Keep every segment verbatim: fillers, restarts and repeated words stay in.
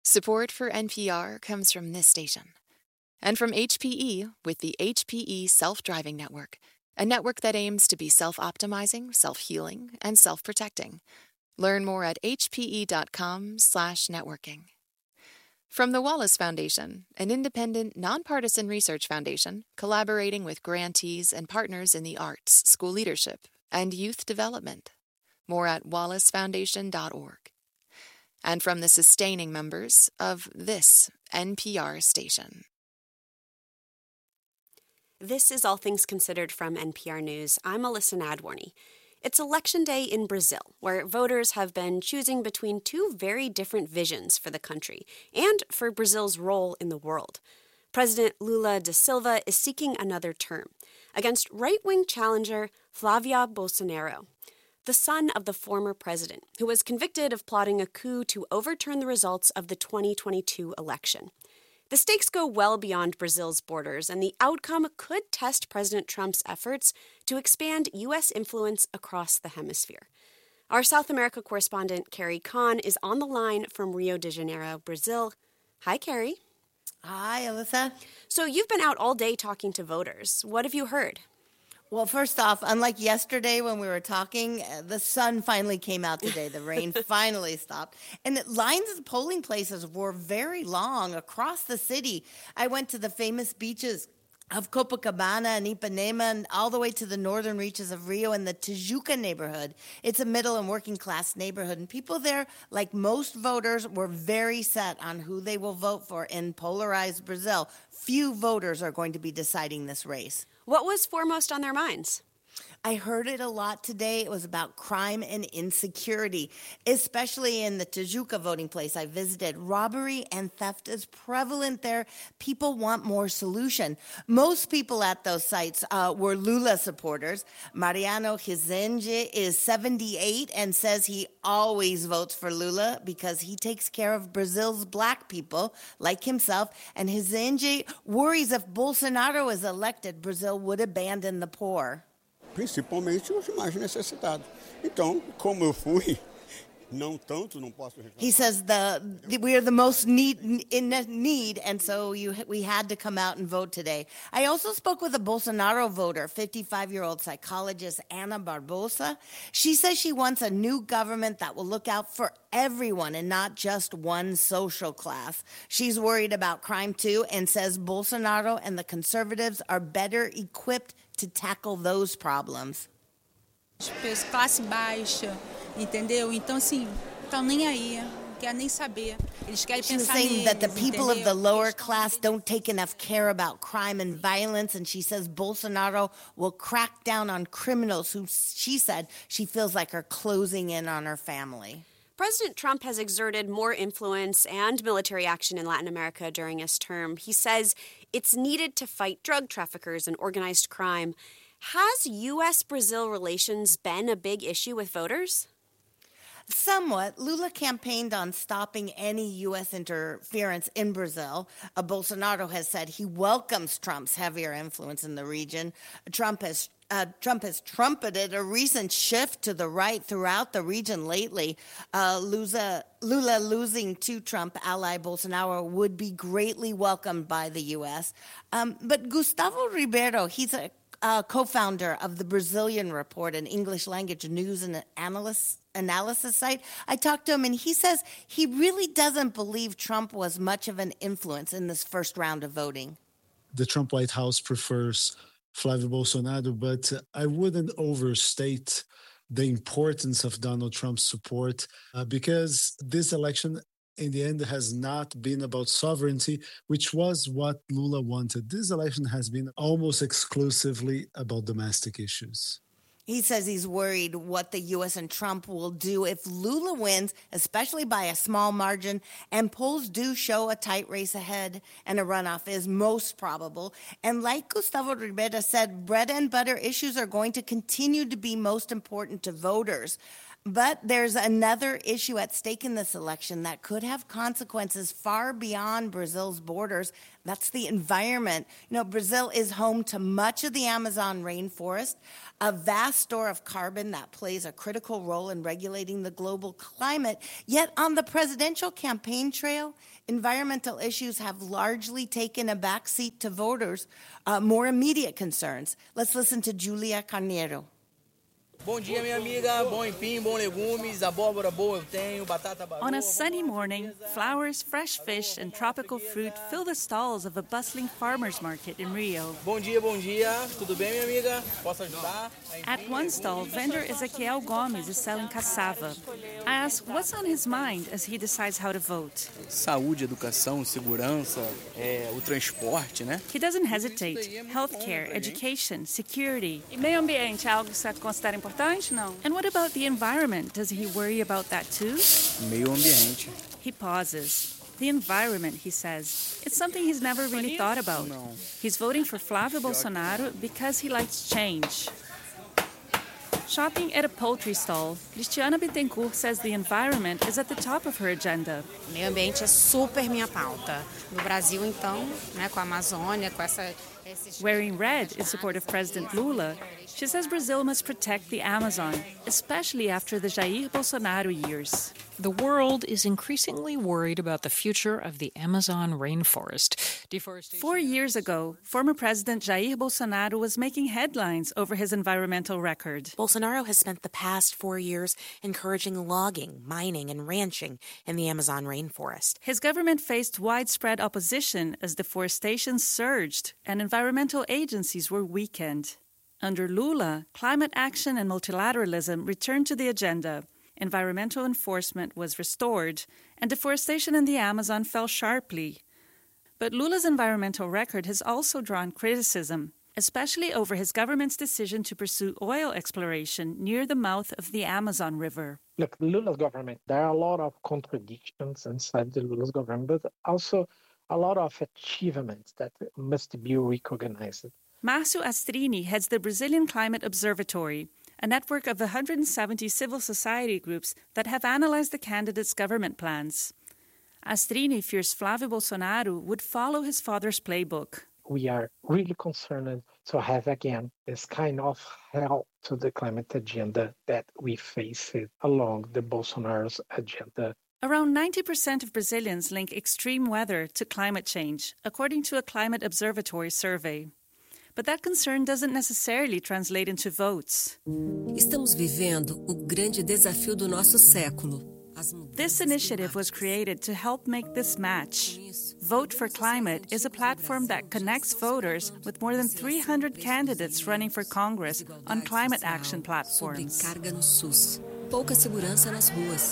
Support for N P R comes from this station and from H P E with the H P E Self-Driving Network, a network that aims to be self-optimizing, self-healing, and self-protecting. Learn more at hpe.com slash networking. From the Wallace Foundation, an independent, nonpartisan research foundation collaborating with grantees and partners in the arts, school leadership, and youth development. More at wallace foundation dot org. And from the sustaining members of this N P R station. This is All Things Considered from N P R News. I'm Alyssa Nadworny. It's Election Day in Brazil, where voters have been choosing between two very different visions for the country and for Brazil's role in the world. President Lula da Silva is seeking another term against right-wing challenger Flávio Bolsonaro, the son of the former president, who was convicted of plotting a coup to overturn the results of the twenty twenty-two election. The stakes go well beyond Brazil's borders, and the outcome could test President Trump's efforts to expand U S influence across the hemisphere. Our South America correspondent, Carrie Kahn, is on the line from Rio de Janeiro, Brazil. Hi, Carrie. Hi, Alyssa. So you've been out all day talking to voters. What have you heard? Well, first off, unlike yesterday when we were talking, the sun finally came out today. The rain finally stopped. And the lines at polling places were very long across the city. I went to the famous beaches of Copacabana and Ipanema and all the way to the northern reaches of Rio and the Tijuca neighborhood. It's a middle and working class neighborhood. And people there, like most voters, were very set on who they will vote for in polarized Brazil. Few voters are going to be deciding this race. What was foremost on their minds? I heard it a lot today. It was about crime and insecurity, especially in the Tijuca voting place I visited. Robbery and theft is prevalent there. People want more solution. Most people at those sites uh, were Lula supporters. Mariano Rezende is seventy-eight and says he always votes for Lula because he takes care of Brazil's black people like himself. And Rezende worries if Bolsonaro is elected, Brazil would abandon the poor. Principalmente os mais necessitados. Então, como eu fui, não tanto, não posso reclamar. He says the, the we are the most need, in need, and so you we had to come out and vote today. I also spoke with a Bolsonaro voter, fifty-five-year-old psychologist Ana Barbosa. She says she wants a new government that will look out for everyone and not just one social class. She's worried about crime too and says Bolsonaro and the conservatives are better equipped to tackle those problems. Classe baixa, entendeu? Então, assim, estão nem aí, não querem nem saber. Eles querem She was pensar saying neles, that the people of the entendeu? lower class don't take enough care about crime and violence, and she says Bolsonaro will crack down on criminals who, she said, she feels like are closing in on her family. President Trump has exerted more influence and military action in Latin America during his term. He says it's needed to fight drug traffickers and organized crime. Has U S Brazil relations been a big issue with voters? Somewhat. Lula campaigned on stopping any U S interference in Brazil. Uh, Bolsonaro has said he welcomes Trump's heavier influence in the region. Trump has Uh, Trump has trumpeted a recent shift to the right throughout the region lately. Uh, Lula, Lula losing to Trump ally Bolsonaro would be greatly welcomed by the U S. Um, but Gustavo Ribeiro, he's a uh, co-founder of the Brazilian Report, an English language news and analyst, analysis site. I talked to him, and he says he really doesn't believe Trump was much of an influence in this first round of voting. The Trump White House prefers Flávio Bolsonaro, but I wouldn't overstate the importance of Donald Trump's support uh, because this election, in the end, has not been about sovereignty, which was what Lula wanted. This election has been almost exclusively about domestic issues. He says he's worried what the U S and Trump will do if Lula wins, especially by a small margin, and polls do show a tight race ahead and a runoff is most probable. And like Gustavo Ribeiro said, bread and butter issues are going to continue to be most important to voters. But there's another issue at stake in this election that could have consequences far beyond Brazil's borders. That's the environment. You know, Brazil is home to much of the Amazon rainforest, a vast store of carbon that plays a critical role in regulating the global climate. Yet on the presidential campaign trail, environmental issues have largely taken a backseat to voters' uh, more immediate concerns. Let's listen to Julia Carneiro. Bom dia, minha amiga. Bom empim, bom legumes, abóbora boa eu tenho, batata boa. On a sunny morning, flowers, fresh fish, and tropical fruit fill the stalls of a bustling farmers market in Rio. Bom dia, bom dia. Tudo bem, minha amiga? Posso ajudar? At one stall, vendor Ezequiel Gomes is selling cassava. I ask what's on his mind as he decides how to vote. Saúde, educação, segurança, é, o transporte, né? He doesn't hesitate. Healthcare, education, security. E meio ambiente é algo que você considera importante? No. And what about the environment? Does he worry about that too? Meio ambiente. He pauses. The environment, he says. It's something he's never really thought about. No. He's voting for Flávio Bolsonaro because he likes change. Shopping at a poultry stall, Cristiana Bittencourt says the environment is at the top of her agenda. Meio ambiente é super minha pauta. No Brasil, então, né, com a Amazônia, com essa... Wearing red in support of President Lula, she says Brazil must protect the Amazon, especially after the Jair Bolsonaro years. The world is increasingly worried about the future of the Amazon rainforest. Four years ago, former President Jair Bolsonaro was making headlines over his environmental record. Bolsonaro has spent the past four years encouraging logging, mining, and ranching in the Amazon rainforest. His government faced widespread opposition as deforestation surged and environmental agencies were weakened. Under Lula, climate action and multilateralism returned to the agenda. Environmental enforcement was restored, and deforestation in the Amazon fell sharply. But Lula's environmental record has also drawn criticism, especially over his government's decision to pursue oil exploration near the mouth of the Amazon River. Look, Lula's government, there are a lot of contradictions inside the Lula's government, but also a lot of achievements that must be recognized. Márcio Astrini heads the Brazilian Climate Observatory, a network of one hundred seventy civil society groups that have analyzed the candidates' government plans. Astrini fears Flávio Bolsonaro would follow his father's playbook. We are really concerned to have, again, this kind of help to the climate agenda that we face along the Bolsonaro's agenda. Around ninety percent of Brazilians link extreme weather to climate change, according to a Climate Observatory survey. But that concern doesn't necessarily translate into votes. Estamos vivendo o grande desafio do nosso século. This initiative was created to help make this match. Vote for Climate is a platform that connects voters with more than three hundred candidates running for Congress on climate action platforms. Pouca segurança nas ruas.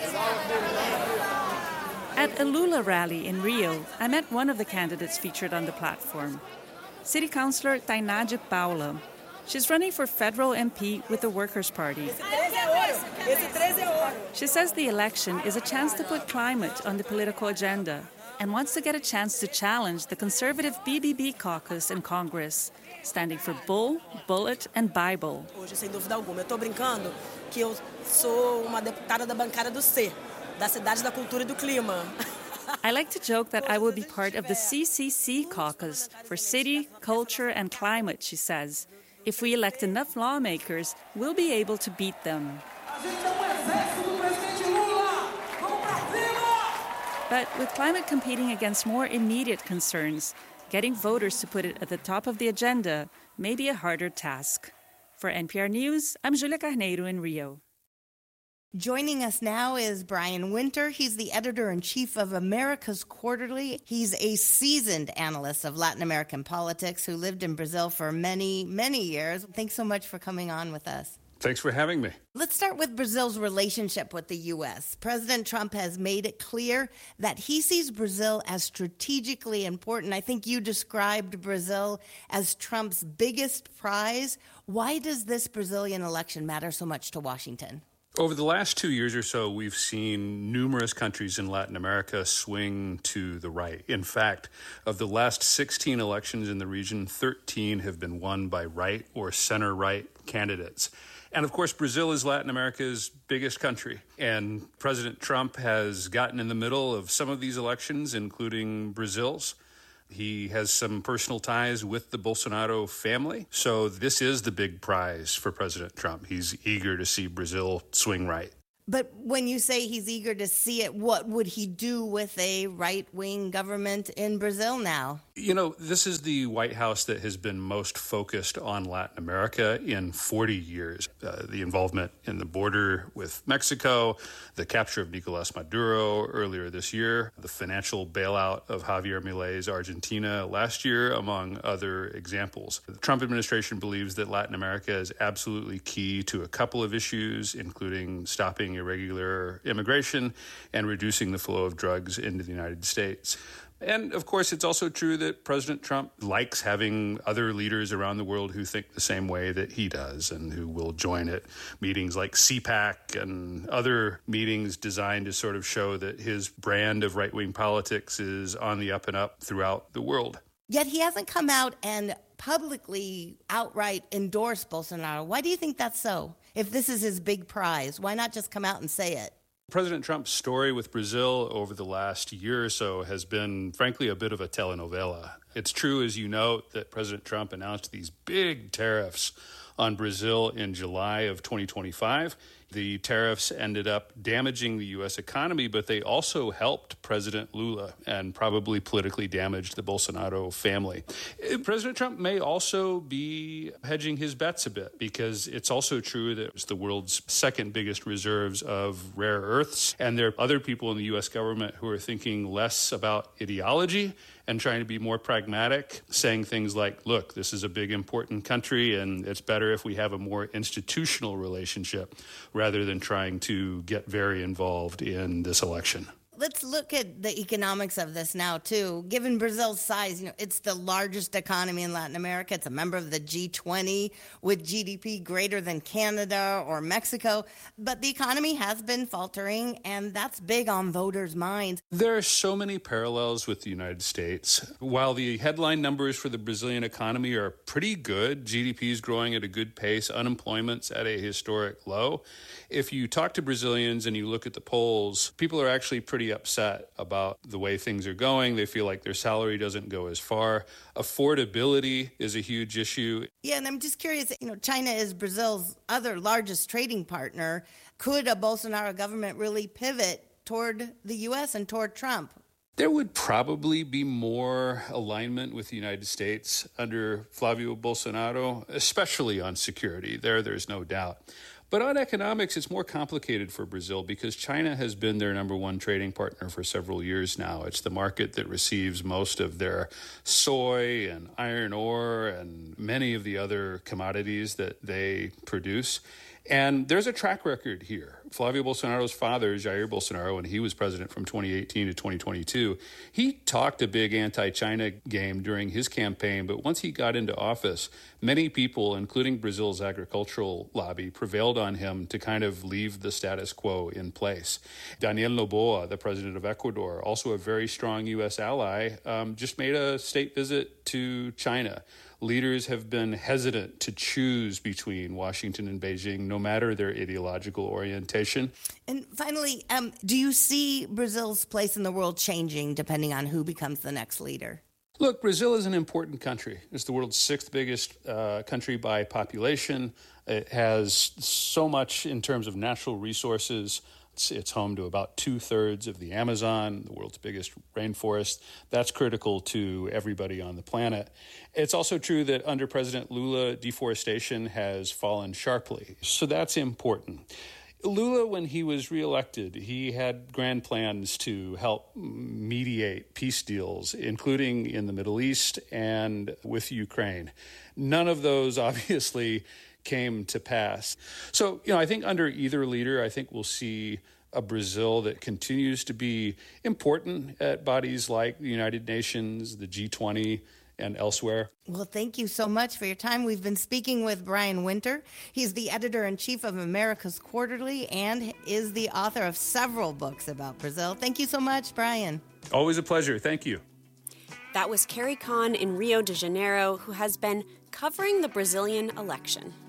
At a Lula rally in Rio, I met one of the candidates featured on the platform. City Councilor Tainá de Paula. She's running for federal M P with the Workers' Party. She says the election is a chance to put climate on the political agenda and wants to get a chance to challenge the conservative B B B caucus in Congress, standing for Bull, Bullet, and Bible. Hoje, sem dúvida alguma, eu estou brincando que eu sou uma deputada da bancada do C, da Cidade da Cultura e do Clima. I like to joke that I will be part of the C C C caucus for city, culture, and climate, she says. If we elect enough lawmakers, we'll be able to beat them. But with climate competing against more immediate concerns, getting voters to put it at the top of the agenda may be a harder task. For N P R News, I'm Julia Carneiro in Rio. Joining us now is Brian Winter. He's the editor-in-chief of America's Quarterly. He's a seasoned analyst of Latin American politics who lived in Brazil for many, many years. Thanks so much for coming on with us. Thanks for having me. Let's start with Brazil's relationship with the U S. President Trump has made it clear that he sees Brazil as strategically important. I think you described Brazil as Trump's biggest prize. Why does this Brazilian election matter so much to Washington? Over the last two years or so, we've seen numerous countries in Latin America swing to the right. In fact, of the last sixteen elections in the region, thirteen have been won by right or center-right candidates. And of course, Brazil is Latin America's biggest country. And President Trump has gotten in the middle of some of these elections, including Brazil's. He has some personal ties with the Bolsonaro family. So this is the big prize for President Trump. He's eager to see Brazil swing right. But when you say he's eager to see it, what would he do with a right-wing government in Brazil now? You know, this is the White House that has been most focused on Latin America in forty years. Uh, the involvement in the border with Mexico, the capture of Nicolás Maduro earlier this year, the financial bailout of Javier Milei's Argentina last year, among other examples. The Trump administration believes that Latin America is absolutely key to a couple of issues, including stopping irregular immigration and reducing the flow of drugs into the United States. And, of course, it's also true that President Trump likes having other leaders around the world who think the same way that he does and who will join at meetings like C PAC and other meetings designed to sort of show that his brand of right-wing politics is on the up and up throughout the world. Yet he hasn't come out and publicly outright endorse Bolsonaro. Why do you think that's so? If this is his big prize, why not just come out and say it? President Trump's story with Brazil over the last year or so has been, frankly, a bit of a telenovela. It's true, as you note, that President Trump announced these big tariffs on Brazil in July of twenty twenty-five. The tariffs ended up damaging the U S economy, but they also helped President Lula and probably politically damaged the Bolsonaro family. President Trump may also be hedging his bets a bit because it's also true that it's the world's second biggest reserves of rare earths. And there are other people in the U S government who are thinking less about ideology and trying to be more pragmatic, saying things like, look, this is a big, important country, and it's better if we have a more institutional relationship rather than trying to get very involved in this election. Let's look at the economics of this now, too. Given Brazil's size, you know, it's the largest economy in Latin America. It's a member of the G twenty with G D P greater than Canada or Mexico. But the economy has been faltering, and that's big on voters' minds. There are so many parallels with the United States. While the headline numbers for the Brazilian economy are pretty good, G D P is growing at a good pace, unemployment's at a historic low. If you talk to Brazilians and you look at the polls, people are actually pretty upset about the way things are going. They feel like their salary doesn't go as far. Affordability is a huge issue. Yeah, and I'm just curious, you know, China is Brazil's other largest trading partner. Could a Bolsonaro government really pivot toward the U S and toward Trump? There would probably be more alignment with the United States under Flavio Bolsonaro, especially on security. There, there's no doubt. But on economics, it's more complicated for Brazil because China has been their number one trading partner for several years now. It's the market that receives most of their soy and iron ore and many of the other commodities that they produce. And there's a track record here. Flavio Bolsonaro's father, Jair Bolsonaro, when he was president from twenty eighteen to twenty twenty-two, he talked a big anti-China game during his campaign, but once he got into office, many people, including Brazil's agricultural lobby, prevailed on him to kind of leave the status quo in place. Daniel Noboa, the president of Ecuador, also a very strong U S ally, um, just made a state visit to China. Leaders have been hesitant to choose between Washington and Beijing, no matter their ideological orientation. And finally, um, do you see Brazil's place in the world changing depending on who becomes the next leader? Look, Brazil is an important country. It's the world's sixth biggest uh, country by population. It has so much in terms of natural resources. It's, it's home to about two-thirds of the Amazon, the world's biggest rainforest. That's critical to everybody on the planet. It's also true that under President Lula, deforestation has fallen sharply. So that's important. Lula, when he was reelected, he had grand plans to help mediate peace deals, including in the Middle East and with Ukraine. None of those, obviously, came to pass. So, you know, I think under either leader, I think we'll see a Brazil that continues to be important at bodies like the United Nations, the G twenty, and elsewhere. Well, thank you so much for your time. We've been speaking with Brian Winter. He's the editor-in-chief of America's Quarterly and is the author of several books about Brazil. Thank you so much, Brian. Always a pleasure. Thank you. That was Carrie Kahn in Rio de Janeiro, who has been covering the Brazilian election.